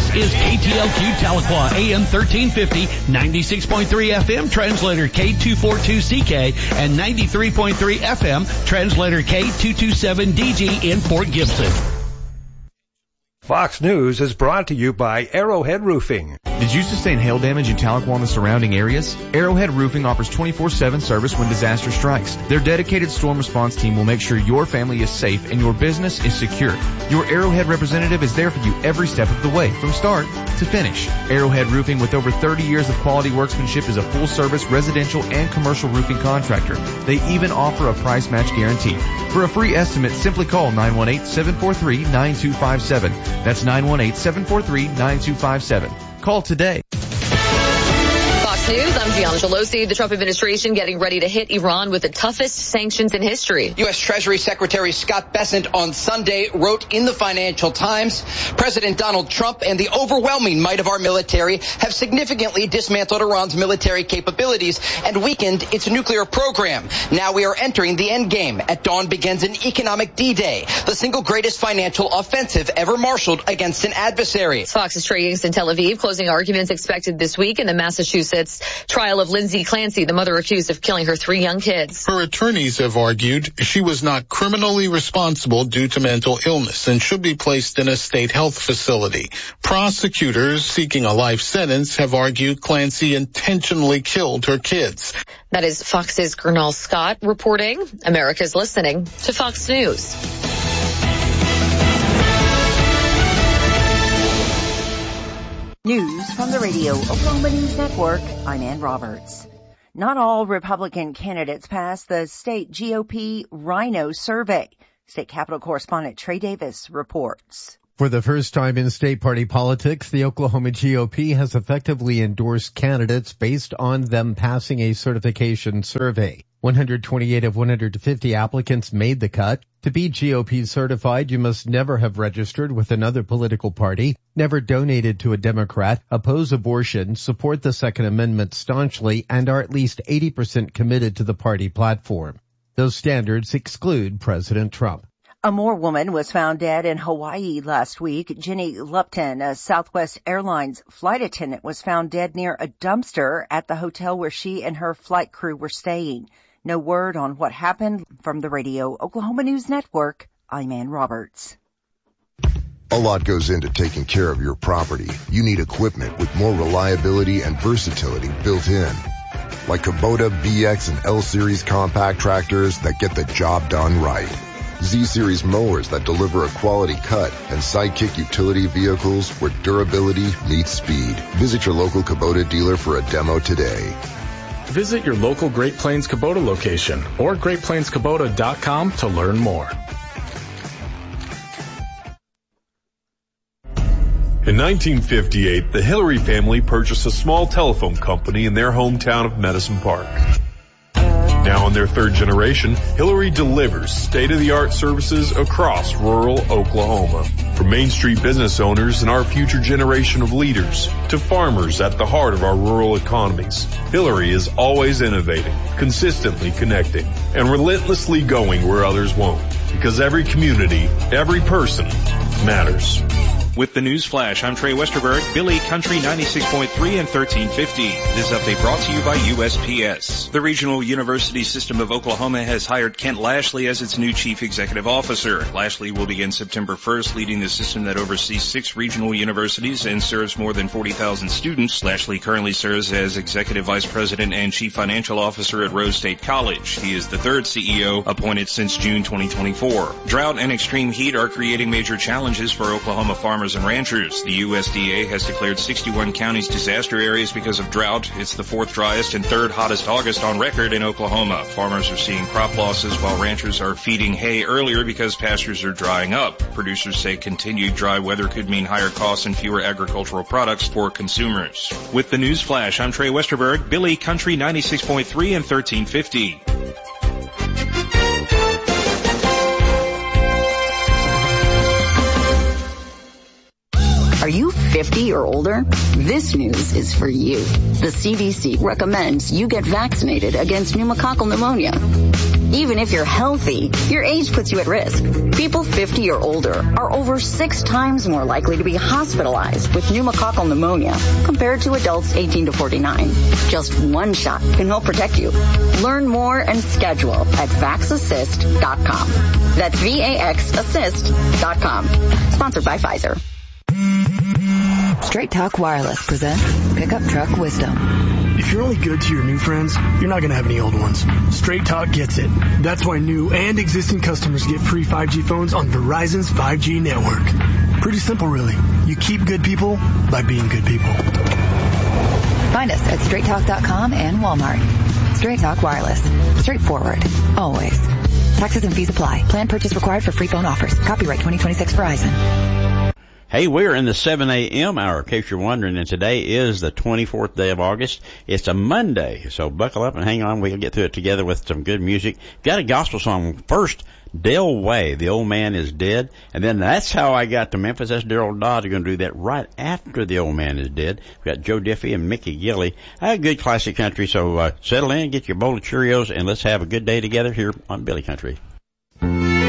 is KTLQ Tahlequah, AM 1350, 96.3 FM, translator K242CK, and 93.3 FM, translator K227DG in Fort Gibson. Fox News is brought to you by Arrowhead Roofing. Did you sustain hail damage in Tahlequah and the surrounding areas? Arrowhead Roofing offers 24/7 service when disaster strikes. Their dedicated storm response team will make sure your family is safe and your business is secure. Your Arrowhead representative is there for you every step of the way, from start to finish. Arrowhead Roofing, with over 30 years of quality workmanship, is a full-service residential and commercial roofing contractor. They even offer a price match guarantee. For a free estimate, simply call 918-743-9257. That's 918-743-9257. Call today. Fox News, I'm Gianna Gelosi. The Trump administration getting ready to hit Iran with the toughest sanctions in history. U.S. Treasury Secretary Scott Bessent on Sunday wrote in the Financial Times, President Donald Trump and the overwhelming might of our military have significantly dismantled Iran's military capabilities and weakened its nuclear program. Now we are entering the end game. At dawn begins an economic D-Day, the single greatest financial offensive ever marshaled against an adversary. Fox's Trey Yingst in Tel Aviv. Closing arguments expected this week in the Massachusetts trial of Lindsay Clancy, the mother accused of killing her 3 young kids. Her attorneys have argued she was not criminally responsible due to mental illness and should be placed in a state health facility. Prosecutors seeking a life sentence have argued Clancy intentionally killed her kids. That is Fox's Gernal Scott reporting. America's listening to Fox News. News from the Radio Oklahoma News Network. I'm Ann Roberts. Not all Republican candidates passed the state GOP Rhino survey. State Capitol correspondent Trey Davis reports. For the first time in state party politics, the Oklahoma GOP has effectively endorsed candidates based on them passing a certification survey. 128 of 150 applicants made the cut. To be GOP certified, you must never have registered with another political party, never donated to a Democrat, oppose abortion, support the Second Amendment staunchly, and are at least 80% committed to the party platform. Those standards exclude President Trump. A Moore woman was found dead in Hawaii last week. Jenny Lupton, a Southwest Airlines flight attendant, was found dead near a dumpster at the hotel where she and her flight crew were staying. No word on what happened. From the Radio Oklahoma News Network, I'm Ann Roberts. A lot goes into taking care of your property. You need equipment with more reliability and versatility built in. Like Kubota BX and L-Series compact tractors that get the job done right. Z-Series mowers that deliver a quality cut, and Sidekick utility vehicles where durability meets speed. Visit your local Kubota dealer for a demo today. Visit your local Great Plains Kubota location or GreatPlainsKubota.com to learn more. In 1958, the Hillary family purchased a small telephone company in their hometown of Medicine Park. Now in their 3rd generation, Hillary delivers state-of-the-art services across rural Oklahoma. From Main Street business owners and our future generation of leaders to farmers at the heart of our rural economies, Hillary is always innovating, consistently connecting, and relentlessly going where others won't. Because every community, every person matters. With the News Flash, I'm Trey Westerberg, Billy Country 96.3 and 1350. This update brought to you by USPS. The Regional University System of Oklahoma has hired Kent Lashley as its new Chief Executive Officer. Lashley will begin September 1st, leading the system that oversees 6 regional universities and serves more than 40,000 students. Lashley currently serves as Executive Vice President and Chief Financial Officer at Rose State College. He is the 3rd CEO appointed since June 2024. Drought and extreme heat are creating major challenges for Oklahoma farmers and ranchers. The USDA has declared 61 counties disaster areas because of drought. It's the 4th driest and 3rd hottest August on record in Oklahoma. Farmers are seeing crop losses while ranchers are feeding hay earlier because pastures are drying up. Producers say continued dry weather could mean higher costs and fewer agricultural products for consumers. With the News Flash, I'm Trey Westerberg, Billy Country 96.3 and 1350. Are you 50 or older? This news is for you. The CDC recommends you get vaccinated against pneumococcal pneumonia. Even if you're healthy, your age puts you at risk. People 50 or older are over 6 times more likely to be hospitalized with pneumococcal pneumonia compared to adults 18 to 49. Just one shot can help protect you. Learn more and schedule at VaxAssist.com. That's VAXAssist.com. Sponsored by Pfizer. Straight Talk Wireless presents Pickup Truck Wisdom. If you're only good to your new friends, you're not going to have any old ones. Straight Talk gets it. That's why new and existing customers get free 5G phones on Verizon's 5G network. Pretty simple, really. You keep good people by being good people. Find us at straighttalk.com and Walmart. Straight Talk Wireless. Straightforward. Always. Taxes and fees apply. Plan purchase required for free phone offers. Copyright 2026 Verizon. Hey, we're in the 7 a.m. hour, in case you're wondering, and today is the 24th day of August. It's a Monday, so buckle up and hang on. We'll get through it together with some good music. Got a gospel song first, Del Way, The Old Man Is Dead, and then That's How I Got to Memphis. That's Daryl Dodd. We're going to do that right after The Old Man Is Dead. We got Joe Diffie and Mickey Gilley. Good classic country, so settle in, get your bowl of Cheerios, and let's have a good day together here on Billy Country.